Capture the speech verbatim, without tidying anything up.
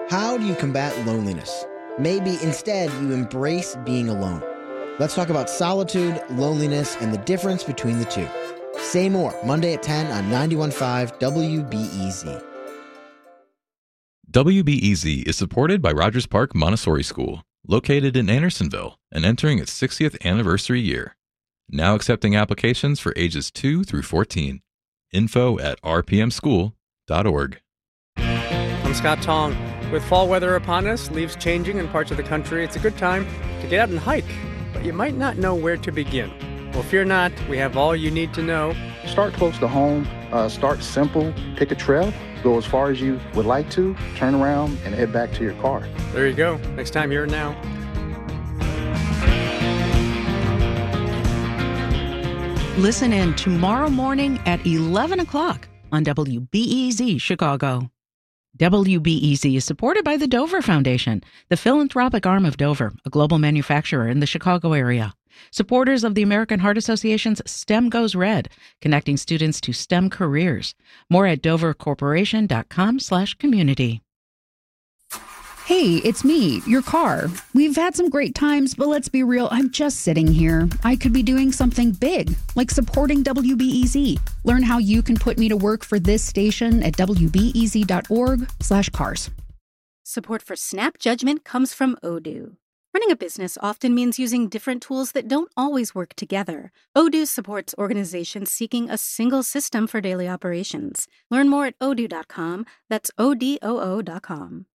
How do you combat loneliness? Maybe instead you embrace being alone. Let's talk about solitude, loneliness, and the difference between the two. Say more, Monday at ten on ninety-one point five W B E Z. W B E Z is supported by Rogers Park Montessori School, located in Andersonville and entering its sixtieth anniversary year. Now accepting applications for ages two through fourteen. Info at r p m school dot org. I'm Scott Tong. With fall weather upon us, leaves changing in parts of the country, it's a good time to get out and hike, but you might not know where to begin. Well, fear not, we have all you need to know. Start close to home, uh, start simple, pick a trail, go as far as you would like to, turn around, and head back to your car. There you go. Next time, here and now. Listen in tomorrow morning at eleven o'clock on W B E Z Chicago. W B E Z is supported by the Dover Foundation, the philanthropic arm of Dover, a global manufacturer in the Chicago area. Supporters of the American Heart Association's STEM Goes Red, connecting students to STEM careers. More at dovercorporation.com slash community. Hey, it's me, your car. We've had some great times, but let's be real, I'm just sitting here. I could be doing something big, like supporting W B E Z. Learn how you can put me to work for this station at w b e z dot org slash cars. Support for Snap Judgment comes from Odoo. Running a business often means using different tools that don't always work together. Odoo supports organizations seeking a single system for daily operations. Learn more at odoo dot com. That's O D O O dot com.